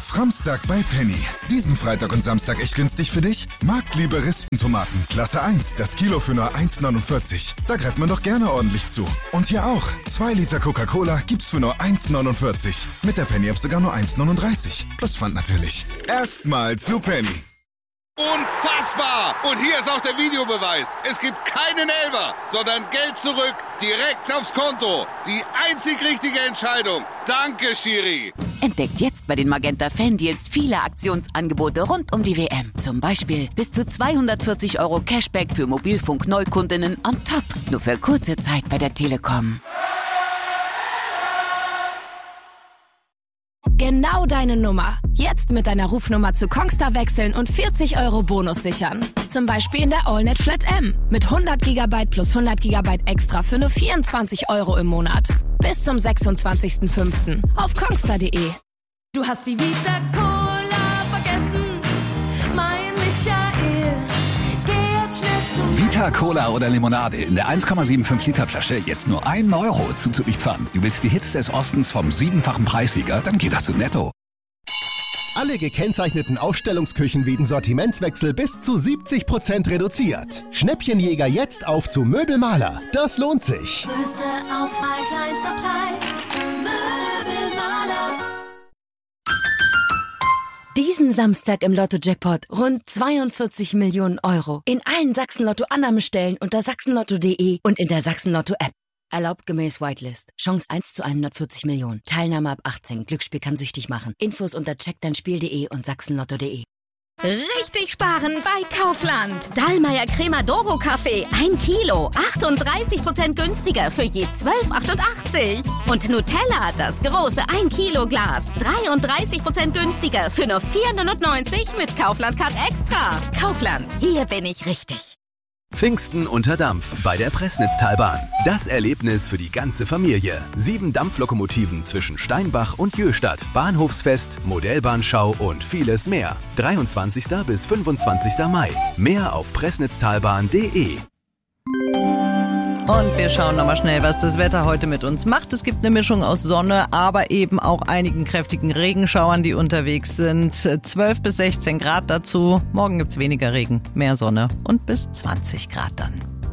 Framstag bei Penny. Diesen Freitag und Samstag echt günstig für dich? Marktliebe Rispentomaten, Klasse 1, das Kilo für nur 1,49. Da greift man doch gerne ordentlich zu. Und hier auch, 2 Liter Coca-Cola gibt's für nur 1,49. Mit der Penny-App sogar nur 1,39. Plus Pfand natürlich. Erstmal zu Penny. Unfassbar! Und hier ist auch der Videobeweis. Es gibt keinen Elfer, sondern Geld zurück, direkt aufs Konto. Die einzig richtige Entscheidung. Danke, Schiri. Entdeckt jetzt bei den Magenta Fan-Deals viele Aktionsangebote rund um die WM. Zum Beispiel bis zu 240 € Cashback für Mobilfunk-Neukundinnen on top. Nur für kurze Zeit bei der Telekom. Genau deine Nummer. Jetzt mit deiner Rufnummer zu Kongstar wechseln und 40 € Bonus sichern. Zum Beispiel in der AllNet Flat M. Mit 100 GB plus 100 GB extra für nur 24 € im Monat. Bis zum 26.05. auf kongstar.de. Du hast die Vita Cola vergessen, mein Michael. Geh jetzt schnell zu Vita Cola oder Limonade in der 1,75 Liter Flasche jetzt nur 1 € zuzüglich Pfand. Du willst die Hits des Ostens vom 7-fachen Preissieger? Dann geht das zu Netto. Alle gekennzeichneten Ausstellungsküchen wegen Sortimentswechsel bis zu 70% reduziert. Schnäppchenjäger jetzt auf zu Möbelmaler. Das lohnt sich. Größte Auswahl, kleinster Preis. Möbelmaler. Diesen Samstag im Lotto-Jackpot rund 42 Millionen €. In allen Sachsen-Lotto-Annahmestellen unter sachsenlotto.de und in der Sachsen-Lotto-App. Erlaubt gemäß Whitelist. Chance 1 zu 140 Millionen. Teilnahme ab 18. Glücksspiel kann süchtig machen. Infos unter checkdeinspiel.de und sachsenlotto.de. Richtig sparen bei Kaufland. Dallmayr Crema Doro Kaffee 1 Kilo, 38% günstiger für je 12,88. Und Nutella, das große 1 Kilo Glas, 33% günstiger für nur 4,99 mit Kaufland Card Extra. Kaufland, hier bin ich richtig. Pfingsten unter Dampf bei der Pressnitztalbahn. Das Erlebnis für die ganze Familie. 7 Dampflokomotiven zwischen Steinbach und Jöhstadt. Bahnhofsfest, Modellbahnschau und vieles mehr. 23. bis 25. Mai. Mehr auf pressnitztalbahn.de. Und wir schauen nochmal schnell, was das Wetter heute mit uns macht. Es gibt eine Mischung aus Sonne, aber eben auch einigen kräftigen Regenschauern, die unterwegs sind. 12 bis 16 Grad dazu. Morgen gibt's weniger Regen, mehr Sonne und bis 20 Grad dann.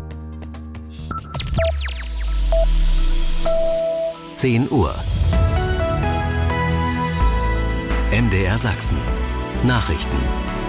10 Uhr. MDR Sachsen. Nachrichten.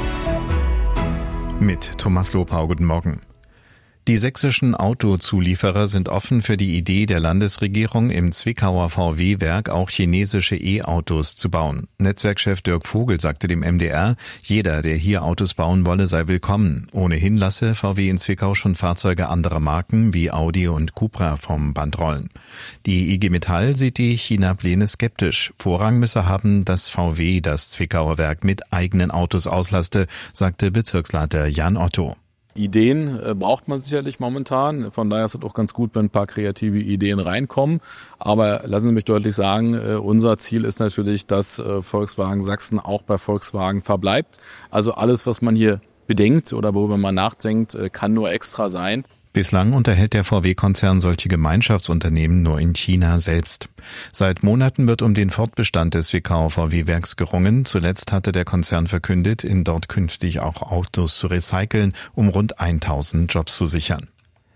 Mit Thomas Lopau, guten Morgen. Die sächsischen Autozulieferer sind offen für die Idee der Landesregierung, im Zwickauer VW-Werk auch chinesische E-Autos zu bauen. Netzwerkchef Dirk Vogel sagte dem MDR, jeder, der hier Autos bauen wolle, sei willkommen. Ohnehin lasse VW in Zwickau schon Fahrzeuge anderer Marken wie Audi und Cupra vom Band rollen. Die IG Metall sieht die China-Pläne skeptisch. Vorrang müsse haben, dass VW das Zwickauer Werk mit eigenen Autos auslaste, sagte Bezirksleiter Jan Otto. Ideen braucht man sicherlich momentan. Von daher ist es auch ganz gut, wenn ein paar kreative Ideen reinkommen. Aber lassen Sie mich deutlich sagen, unser Ziel ist natürlich, dass Volkswagen Sachsen auch bei Volkswagen verbleibt. Also alles, was man hier bedenkt oder worüber man nachdenkt, kann nur extra sein. Bislang unterhält der VW-Konzern solche Gemeinschaftsunternehmen nur in China selbst. Seit Monaten wird um den Fortbestand des Zwickauer VW-Werks gerungen. Zuletzt hatte der Konzern verkündet, in dort künftig auch Autos zu recyceln, um rund 1000 Jobs zu sichern.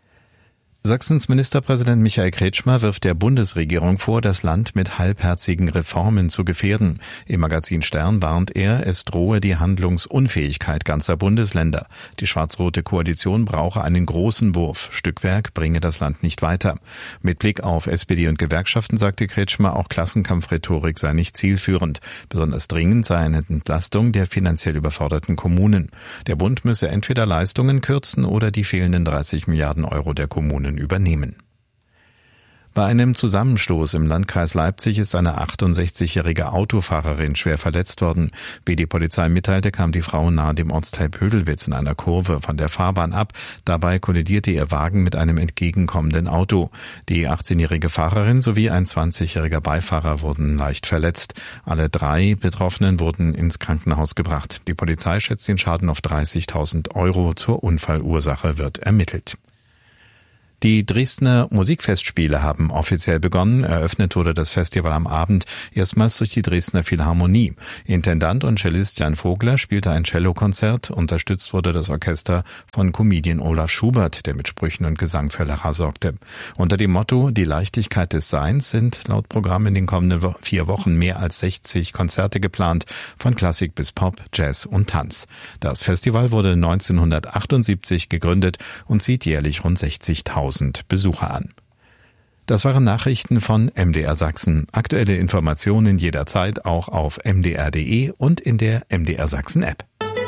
Sachsens Ministerpräsident Michael Kretschmer wirft der Bundesregierung vor, das Land mit halbherzigen Reformen zu gefährden. Im Magazin Stern warnt er, es drohe die Handlungsunfähigkeit ganzer Bundesländer. Die schwarz-rote Koalition brauche einen großen Wurf. Stückwerk bringe das Land nicht weiter. Mit Blick auf SPD und Gewerkschaften sagte Kretschmer, auch Klassenkampfrhetorik sei nicht zielführend. Besonders dringend sei eine Entlastung der finanziell überforderten Kommunen. Der Bund müsse entweder Leistungen kürzen oder die fehlenden 30 Milliarden € der Kommunen übernehmen. Bei einem Zusammenstoß im Landkreis Leipzig ist eine 68-jährige Autofahrerin schwer verletzt worden. Wie die Polizei mitteilte, kam die Frau nahe dem Ortsteil Pödelwitz in einer Kurve von der Fahrbahn ab. Dabei kollidierte ihr Wagen mit einem entgegenkommenden Auto. Die 18-jährige Fahrerin sowie ein 20-jähriger Beifahrer wurden leicht verletzt. Alle 3 Betroffenen wurden ins Krankenhaus gebracht. Die Polizei schätzt den Schaden auf 30.000 €. Zur Unfallursache wird ermittelt. Die Dresdner Musikfestspiele haben offiziell begonnen. Eröffnet wurde das Festival am Abend erstmals durch die Dresdner Philharmonie. Intendant und Cellist Jan Vogler spielte ein Cellokonzert. Unterstützt wurde das Orchester von Comedian Olaf Schubert, der mit Sprüchen und Gesang für Lacher sorgte. Unter dem Motto Die Leichtigkeit des Seins sind laut Programm in den kommenden 4 Wochen mehr als 60 Konzerte geplant, von Klassik bis Pop, Jazz und Tanz. Das Festival wurde 1978 gegründet und zieht jährlich rund 60.000 Besucher an. Das waren Nachrichten von MDR Sachsen. Aktuelle Informationen jederzeit auch auf mdr.de und in der MDR Sachsen App.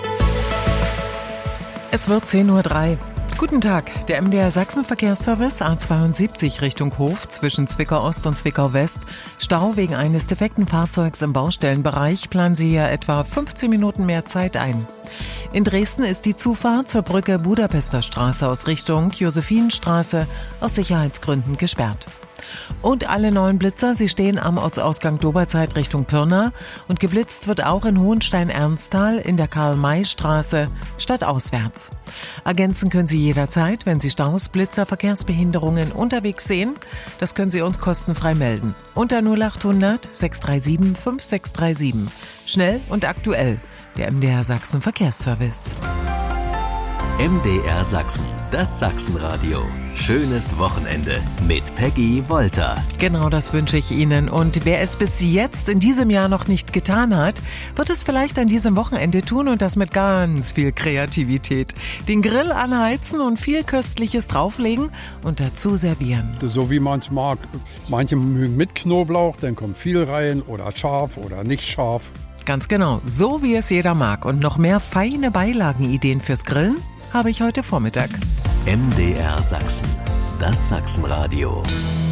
Es wird 10:03 Uhr. Guten Tag, der MDR Sachsen Verkehrsservice A72 Richtung Hof zwischen Zwickau Ost und Zwickau West. Stau wegen eines defekten Fahrzeugs im Baustellenbereich. Planen Sie hier etwa 15 Minuten mehr Zeit ein. In Dresden ist die Zufahrt zur Brücke Budapester Straße aus Richtung Josephinenstraße aus Sicherheitsgründen gesperrt. Und alle neuen Blitzer, sie stehen am Ortsausgang Doberzeit Richtung Pirna und geblitzt wird auch in Hohenstein-Ernsthal in der Karl-May-Straße stadtauswärts. Ergänzen können Sie jederzeit, wenn Sie Staus, Blitzer, Verkehrsbehinderungen unterwegs sehen. Das können Sie uns kostenfrei melden. Unter 0800 637 5637. Schnell und aktuell. Der MDR Sachsen Verkehrsservice. MDR Sachsen, das Sachsenradio. Schönes Wochenende mit Peggy Wolter. Genau das wünsche ich Ihnen. Und wer es bis jetzt in diesem Jahr noch nicht getan hat, wird es vielleicht an diesem Wochenende tun und das mit ganz viel Kreativität. Den Grill anheizen und viel Köstliches drauflegen und dazu servieren. So wie man es mag. Manche mögen mit Knoblauch, dann kommt viel rein oder scharf oder nicht scharf. Ganz genau, so wie es jeder mag. Und noch mehr feine Beilagenideen fürs Grillen habe ich heute Vormittag. MDR Sachsen, das Sachsenradio.